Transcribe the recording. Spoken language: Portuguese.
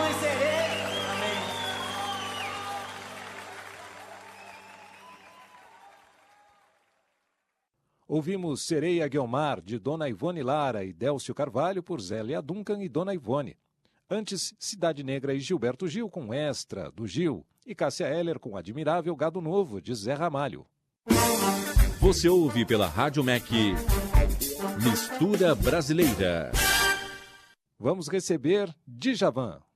vencerei. Amém. Ouvimos Sereia Guiomar, de Dona Ivone Lara e Délcio Carvalho, por Zélia Duncan e Dona Ivone. Antes, Cidade Negra e Gilberto Gil, com Extra, do Gil. E Cássia Eller, com Admirável Gado Novo, de Zé Ramalho. Você ouve pela Rádio MEC Mistura Brasileira. Vamos receber Djavan.